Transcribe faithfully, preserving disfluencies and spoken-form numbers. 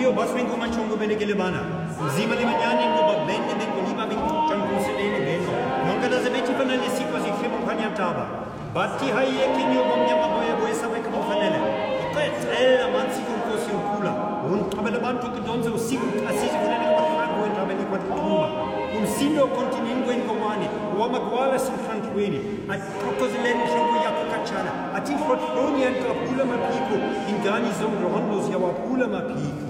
io bas vengo manchongo bene che le bana. Zima le magnani go ba bene vengo lima vengo chan conselene vengo. Non che da sebeti fanele si così che non pagna taba. Batti haie che io bom nyama boye boye sabe che fanele. Pet ella manzi con così un cula. Un tabella banto che donzo si assisi con le franco e tabella quattro tumba. Un sino continengo in comani. Uomo quale sono tranquilli. A cose le shango ya cacciana. A ti frotoni anche a pula ma pico. In gani sono rondo si a pula ma pico.